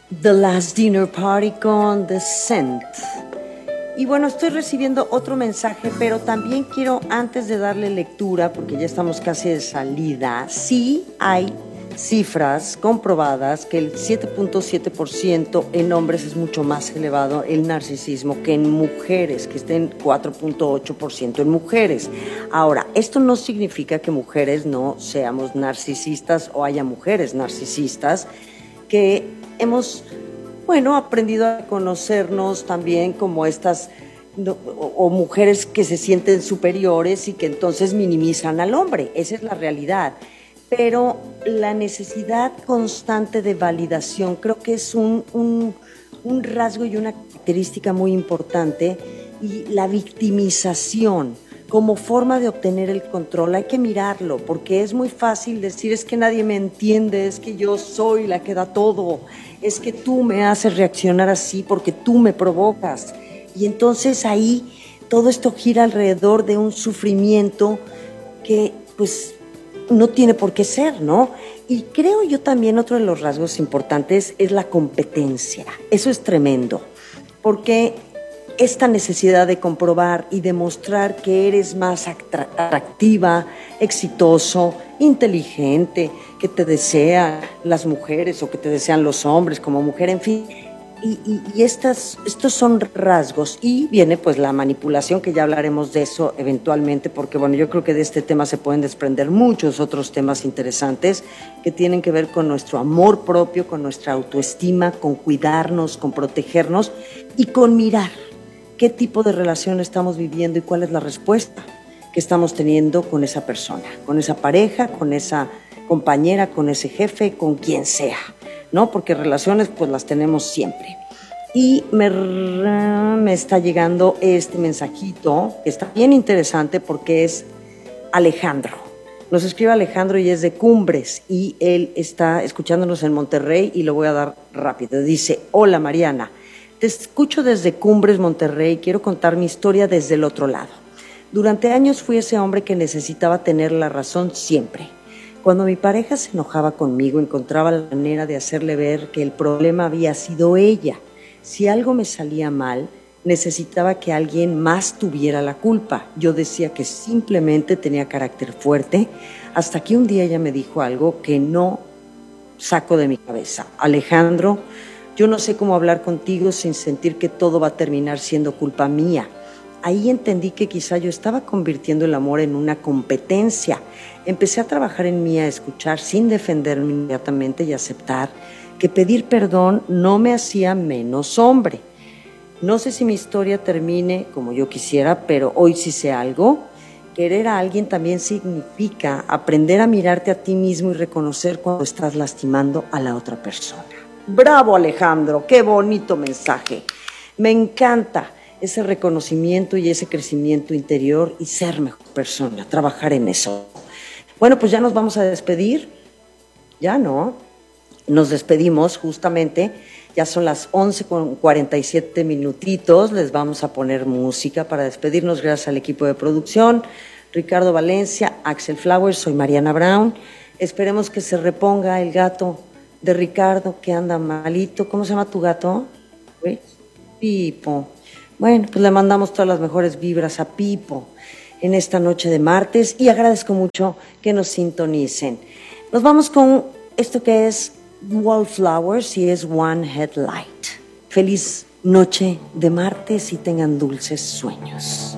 The Last Dinner Party con The Scent. Y bueno, estoy recibiendo otro mensaje, pero también quiero, antes de darle lectura, porque ya estamos casi de salida, sí hay cifras comprobadas que el 7.7% en hombres es mucho más elevado el narcisismo que en mujeres, que está en 4.8% en mujeres. Ahora, esto no significa que mujeres no seamos narcisistas o haya mujeres narcisistas que hemos, bueno, aprendido a conocernos también como estas o mujeres que se sienten superiores y que entonces minimizan al hombre. Esa es la realidad. Pero la necesidad constante de validación creo que es un rasgo y una característica muy importante, y la victimización como forma de obtener el control hay que mirarlo, porque es muy fácil decir es que nadie me entiende, es que yo soy la que da todo, es que tú me haces reaccionar así porque tú me provocas, y entonces ahí todo esto gira alrededor de un sufrimiento que pues no tiene por qué ser, ¿no? Y creo yo también otro de los rasgos importantes es la competencia. Eso es tremendo, porque esta necesidad de comprobar y demostrar que eres más atractiva, exitoso, inteligente, que te desean las mujeres o que te desean los hombres como mujer, en fin. Y estos son rasgos, y viene pues la manipulación, que ya hablaremos de eso eventualmente, porque bueno, yo creo que de este tema se pueden desprender muchos otros temas interesantes que tienen que ver con nuestro amor propio, con nuestra autoestima, con cuidarnos, con protegernos y con mirar qué tipo de relación estamos viviendo y cuál es la respuesta que estamos teniendo con esa persona, con esa pareja, con esa compañera, con ese jefe, con quien sea, ¿no? Porque relaciones pues las tenemos siempre. Y me está llegando este mensajito que está bien interesante porque es Alejandro. Nos escribe Alejandro y es de Cumbres, y él está escuchándonos en Monterrey, y lo voy a dar rápido. Dice: hola Mariana, te escucho desde Cumbres, Monterrey. Quiero contar mi historia desde el otro lado. Durante años fui ese hombre que necesitaba tener la razón siempre. Cuando mi pareja se enojaba conmigo, encontraba la manera de hacerle ver que el problema había sido ella. Si algo me salía mal, necesitaba que alguien más tuviera la culpa. Yo decía que simplemente tenía carácter fuerte, hasta que un día ella me dijo algo que no saco de mi cabeza. Alejandro, yo no sé cómo hablar contigo sin sentir que todo va a terminar siendo culpa mía. Ahí entendí que quizá yo estaba convirtiendo el amor en una competencia. Empecé a trabajar en mí, a escuchar sin defenderme inmediatamente y aceptar que pedir perdón no me hacía menos hombre. No sé si mi historia termine como yo quisiera, pero hoy sí sé algo. Querer a alguien también significa aprender a mirarte a ti mismo y reconocer cuando estás lastimando a la otra persona. ¡Bravo, Alejandro! ¡Qué bonito mensaje! Me encanta ese reconocimiento y ese crecimiento interior y ser mejor persona, trabajar en eso. Bueno, pues ya nos vamos a despedir. Ya no, nos despedimos justamente, ya son las 11:47 minutitos, les vamos a poner música para despedirnos, gracias al equipo de producción, Ricardo Valencia, Axel Flowers, soy Mariana Brown. Esperemos que se reponga el gato de Ricardo, que anda malito. ¿Cómo se llama tu gato? Pipo. Bueno, pues le mandamos todas las mejores vibras a Pipo en esta noche de martes, y agradezco mucho que nos sintonicen. Nos vamos con esto que es Wallflowers y es One Headlight. Feliz noche de martes y tengan dulces sueños.